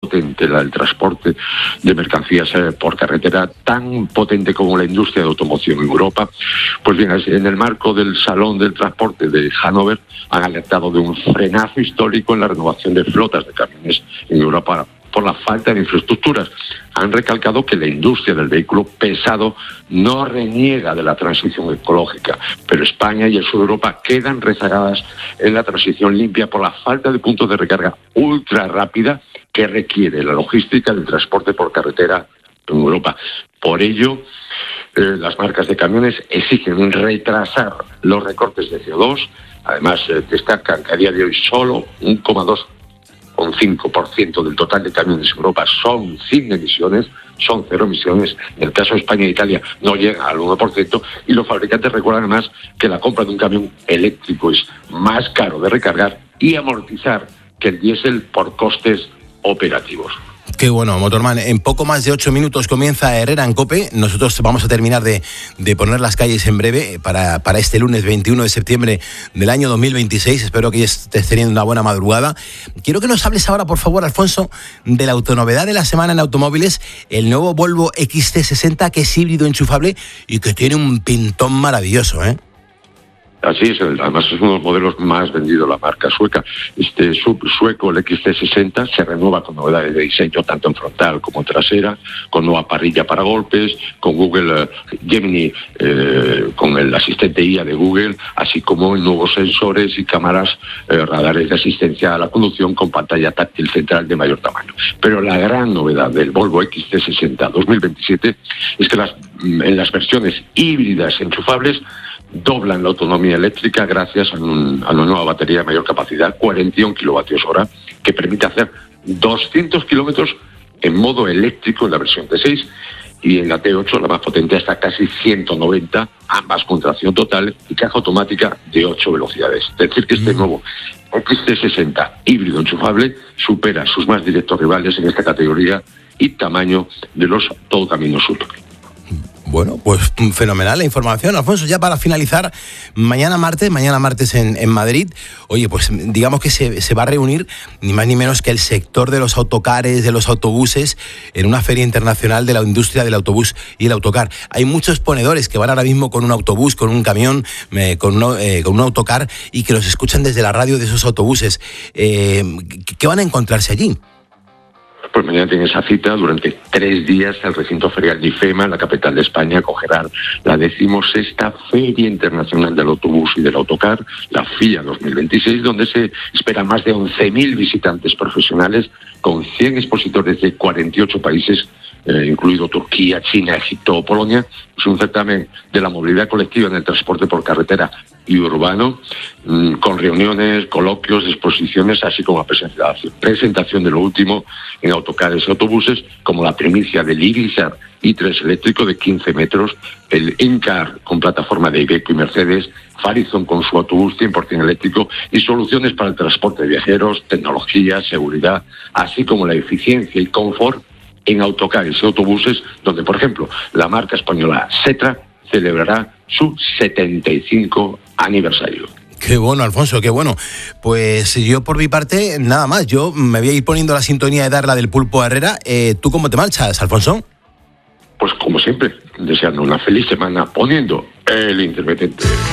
potente el transporte de mercancías por carretera, tan potente como la industria de automoción en Europa. Pues bien, en el marco del Salón del Transporte de Hannover han alertado de un frenazo histórico en la renovación de flotas de camiones en Europa por la falta de infraestructuras. Han recalcado que la industria del vehículo pesado no reniega de la transición ecológica, pero España y el sur de Europa quedan rezagadas en la transición limpia por la falta de puntos de recarga ultra rápida que requiere la logística del transporte por carretera en Europa. Por ello, las marcas de camiones exigen retrasar los recortes de CO2. Además, destacan que a día de hoy solo 1,5% del total de camiones en Europa son sin emisiones, son cero emisiones. En el caso de España e Italia no llega al 1%, y los fabricantes recuerdan además que la compra de un camión eléctrico es más caro de recargar y amortizar que el diésel por costes operativos. Qué bueno, Motorman. En poco más de 8 minutos comienza Herrera en COPE. Nosotros vamos a terminar de poner las calles en breve para este lunes 21 de septiembre del año 2026. Espero que estés teniendo una buena madrugada. Quiero que nos hables ahora, por favor, Alfonso, de la autonovedad de la semana en automóviles, el nuevo Volvo XC60, que es híbrido enchufable y que tiene un pintón maravilloso, ¿eh? Así es, además es uno de los modelos más vendidos de la marca sueca. Este sueco, el XC60, se renueva con novedades de diseño tanto en frontal como trasera, con nueva parrilla para golpes, con Google Gemini, con el asistente IA de Google, así como en nuevos sensores y cámaras, radares de asistencia a la conducción con pantalla táctil central de mayor tamaño. Pero la gran novedad del Volvo XC60 2027 es que en las versiones híbridas enchufables doblan la autonomía eléctrica gracias a una nueva batería de mayor capacidad, 41 kWh, que permite hacer 200 kilómetros en modo eléctrico en la versión T6, y en la T8, la más potente, hasta casi 190, ambas con tracción total y caja automática de 8 velocidades. Es decir, que este nuevo XC60 híbrido enchufable supera a sus más directos rivales en esta categoría y tamaño de los todocaminos Sub. Bueno, pues fenomenal la información, Alfonso. Ya para finalizar, mañana martes en Madrid, oye, pues digamos que se va a reunir ni más ni menos que el sector de los autocares, de los autobuses, en una feria internacional de la industria del autobús y el autocar. Hay muchos exponedores que van ahora mismo con un autobús, con un camión, con un autocar, y que los escuchan desde la radio de esos autobuses. ¿Qué van a encontrarse allí? Pues mañana tiene esa cita. Durante 3 días el recinto ferial de IFEMA, la capital de España, acogerá la 16ª Feria Internacional del Autobús y del Autocar, la FIA 2026, donde se esperan más de 11.000 visitantes profesionales con 100 expositores de 48 países, incluido Turquía, China, Egipto o Polonia. Es un certamen de la movilidad colectiva en el transporte por carretera y urbano, con reuniones, coloquios, exposiciones, así como la presentación de lo último en autocares y autobuses, como la primicia del Irizar i3 eléctrico de 15 metros, el Incar con plataforma de Iveco y Mercedes, Farizon con su autobús 100% eléctrico, y soluciones para el transporte de viajeros, tecnología, seguridad, así como la eficiencia y confort en autocares y autobuses, donde, por ejemplo, la marca española Setra celebrará su 75 aniversario. Qué bueno, Alfonso, qué bueno. Pues yo, por mi parte, nada más. Yo me voy a ir poniendo la sintonía de Darla del Pulpo Herrera. ¿Tú cómo te marchas, Alfonso? Pues como siempre, deseando una feliz semana, poniendo el intermitente.